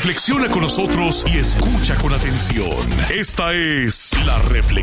Reflexiona con nosotros y escucha con atención. Esta es La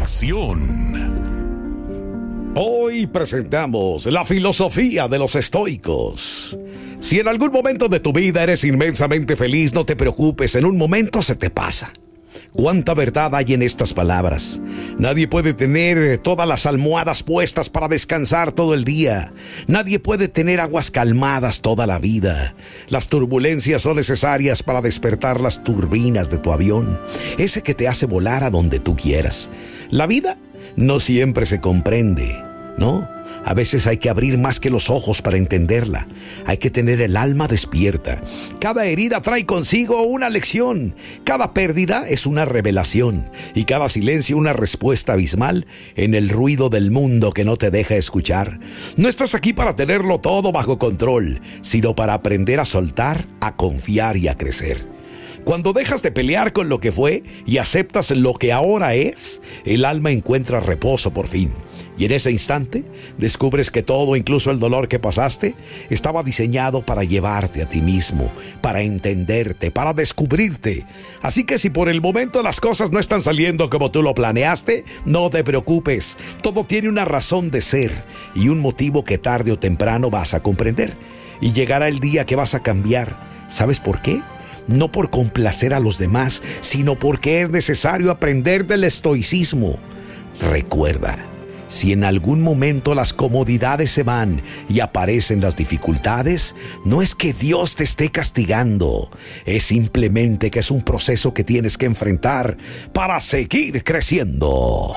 Reflexión. Hoy presentamos la filosofía de los estoicos. Si en algún momento de tu vida eres inmensamente feliz, no te preocupes, en un momento se te pasa. ¿Cuánta verdad hay en estas palabras? Nadie puede tener todas las almohadas puestas para descansar todo el día. Nadie puede tener aguas calmadas toda la vida. Las turbulencias son necesarias para despertar las turbinas de tu avión, ese que te hace volar a donde tú quieras. La vida no siempre se comprende, ¿no? A veces hay que abrir más que los ojos para entenderla. Hay que tener el alma despierta. Cada herida trae consigo una lección. Cada pérdida es una revelación. Y cada silencio una respuesta abismal en el ruido del mundo que no te deja escuchar. No estás aquí para tenerlo todo bajo control, sino para aprender a soltar, a confiar y a crecer. Cuando dejas de pelear con lo que fue y aceptas lo que ahora es, el alma encuentra reposo por fin. Y en ese instante, descubres que todo, incluso el dolor que pasaste, estaba diseñado para llevarte a ti mismo, para entenderte, para descubrirte. Así que si por el momento las cosas no están saliendo como tú lo planeaste, no te preocupes. Todo tiene una razón de ser y un motivo que tarde o temprano vas a comprender. Y llegará el día que vas a cambiar. ¿Sabes por qué? No por complacer a los demás, sino porque es necesario aprender del estoicismo. Recuerda, si en algún momento las comodidades se van y aparecen las dificultades, no es que Dios te esté castigando, es simplemente que es un proceso que tienes que enfrentar para seguir creciendo.